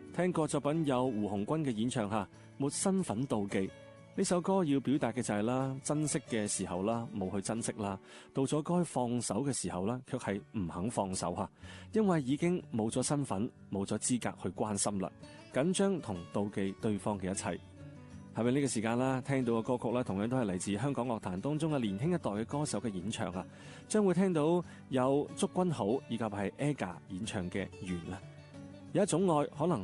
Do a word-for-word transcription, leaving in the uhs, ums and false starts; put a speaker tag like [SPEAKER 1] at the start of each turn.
[SPEAKER 1] 聽過作品有胡鴻鈞嘅演唱下，沒身份妒忌。呢首歌要表達嘅就係啦，珍惜嘅時候啦，冇去珍惜啦，到咗該放手嘅時候啦，卻係唔肯放手吓，因為已經冇咗身份，冇咗資格去關心啦，緊張同妒忌對方嘅一切。係咪呢個時間啦？聽到嘅歌曲咧，同樣都係嚟自香港樂壇當中嘅年輕一代嘅歌手嘅演唱啊，將會聽到有祝君好以及係 AGA 演唱嘅《緣》啊，有一種愛可能